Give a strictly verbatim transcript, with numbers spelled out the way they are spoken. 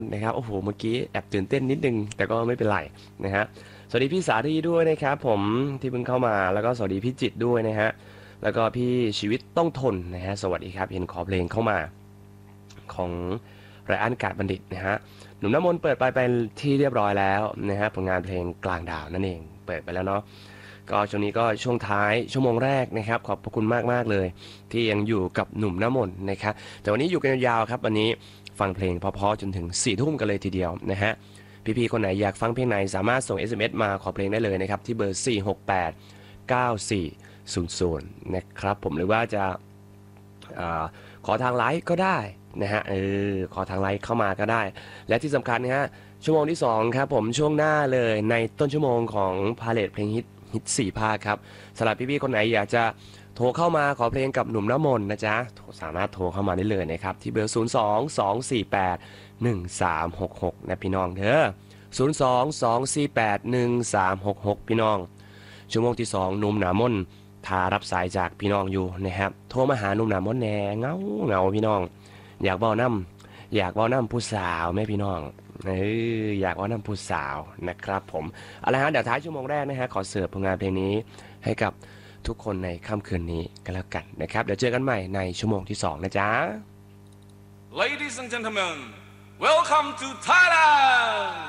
นะครับโอ้โหเมื่อกี้แอบตื่นเต้นนิดนึงแต่ก็ไม่เป็นไรนะฮะสวัสดีพี่สาธีด้วยนะครับผมที่เพิ่งเข้ามาแล้วก็สวัสดีพี่จิตรด้วยนะฮะแล้วก็พี่ชีวิตต้องทนนะฮะสวัสดีครับเห็นขอเพลงเข้ามาของไรอันกาดบัณฑิตนะฮะหนุ่มน้ำมนต์เปิดไปเป็นที่เรียบร้อยแล้วนะฮะผลงานเพลงกลางดาวนั่นเองเปิดไปแล้วเนาะก็ช่วงนี้ก็ช่วงท้ายชั่วโมงแรกนะครับขอบพระคุณมากๆเลยที่ยังอยู่กับหนุ่มน้ำมนต์นะครับแต่วันนี้อยู่กันยาวๆครับวันนี้ฟังเพลงเพราะๆจนถึงสี่ทุ่มกันเลยทีเดียวนะฮะพี่ๆคนไหนอยากฟังเพลงไหนสามารถส่ง เอส เอ็ม เอส มาขอเพลงได้เลยนะครับที่เบอร์สี่ หก แปด เก้า สี่ ศูนย์ ศูนย์นะครับผมหรือว่าจะอาขอทางไลฟ์ก็ได้นะฮะเออขอทางไลฟ์เข้ามาก็ได้ และที่สำคัญนะฮะชั่วโมงที่สองครับผมช่วงหน้าเลยในต้นชั่วโมงของพาเลทเพลงฮิตฮิตสี่ภาคครับสำหรับพี่ๆคนไหนอยากจะโทรเข้ามาขอเพลงกับหนุ่มน้ำมนต์นะจ๊ะสามารถโทรเข้ามาได้เลยนะครับที่เบอร์ศูนย์ สอง สอง สี่ แปด หนึ่ง สาม หก หกนะพี่น้องเด้อศูนย์ สอง สอง สี่ แปด หนึ่ง สาม หก หกพี่น้องชั่วโมงที่สองหนุ่มน้ำมนต์ทารับสายจากพี่น้องอยู่นะครับโทรมาหาหนุ่มน้ำมนต์แหน่เงาเงาพี่น้องอยากบอกน้ำอยากบอกน้ำผู้สาวแม่พี่น้องเอออยากว่าน้ำผู้สาวนะครับผมเอาละฮะเดี๋ยวท้ายชั่วโมงแรกนะฮะขอเสิร์ฟผลงานเพลงนี้ให้กับทุกคนในค่ำคืนนี้กันแล้วกันนะครับเดี๋ยวเจอกันใหม่ในชั่วโมงที่สองนะจ๊ะ Ladies and gentlemen, welcome to Thailand!